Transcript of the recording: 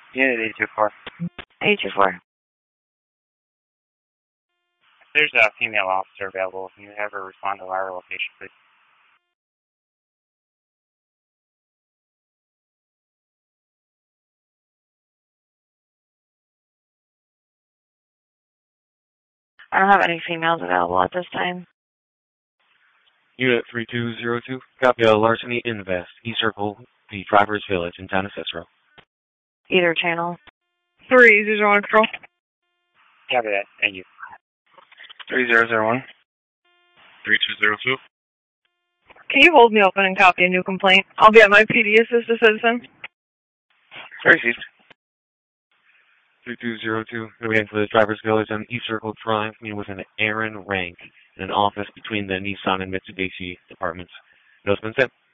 Unit 824. 824. There's a female officer available. Can you have her respond to our location, please? I don't have any females available at this time. Unit 3202, copy a larceny in the vest. Encircle the driver's village in town of Cicero. Either channel. 3001 control. Copy that. Thank you. 3001. 3202. Can you hold me open and copy a new complaint? I'll be at my PD assist a citizen. Received. 3202, going into the driver's village on East Circle Drive, meeting with an Aaron Rank in an office between the Nissan and Mitsubishi departments. Notice been sent.